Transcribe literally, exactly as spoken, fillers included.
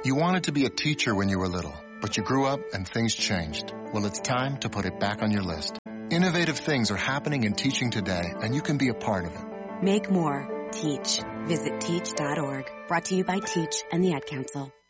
You wanted to be a teacher when you were little, but you grew up and things changed. Well, it's time to put it back on your list. Innovative things are happening in teaching today, and you can be a part of it. Make more. Teach. Visit teach dot org. Brought to you by Teach and the Ad Council.